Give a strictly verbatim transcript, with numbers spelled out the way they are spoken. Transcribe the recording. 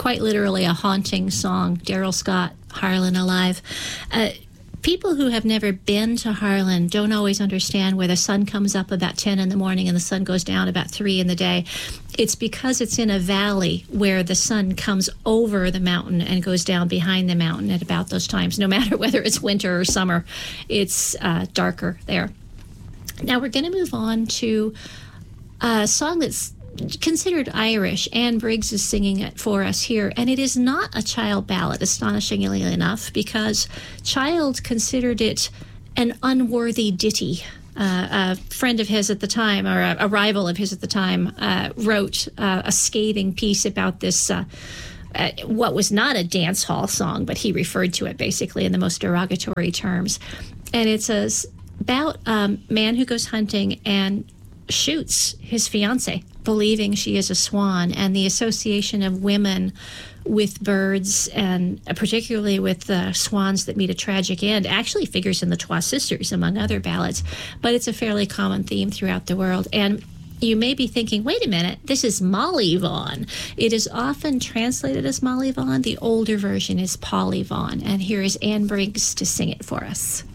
quite literally a haunting song. Daryl Scott, Harlan Alive. Uh, people who have never been to Harlan don't always understand where the sun comes up about ten in the morning and the sun goes down about three in the day. It's because it's in a valley where the sun comes over the mountain and goes down behind the mountain at about those times. No matter whether it's winter or summer, it's uh, darker there. Now we're going to move on to a song that's considered Irish. Anne Briggs is singing it for us here, and it is not a child ballad, astonishingly enough, because Child considered it an unworthy ditty. Uh, a friend of his at the time, or a, a rival of his at the time, uh, wrote uh, a scathing piece about this, uh, uh, what was not a dance hall song, but he referred to it basically in the most derogatory terms. And it's a, about a um, man who goes hunting and shoots his fiancée, believing she is a swan, and the association of women with birds, and particularly with the swans that meet a tragic end, actually figures in the Trois Sisters, among other ballads. But it's a fairly common theme throughout the world. And you may be thinking, wait a minute, this is Molly Vaughan. It is often translated as Molly Vaughan. The older version is Polly Vaughan. And here is Anne Briggs to sing it for us.